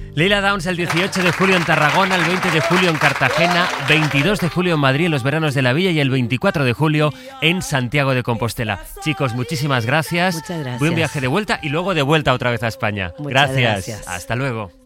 Leila Downs el 18 de julio en Tarragona, el 20 de julio en Cartagena, 22 de julio en Madrid en los veranos de la Villa y el 24 de julio en Santiago de Compostela. Chicos, muchísimas gracias. Muchas gracias. Buen viaje de vuelta y luego de vuelta otra vez a España. Muchas Gracias. gracias. Hasta luego.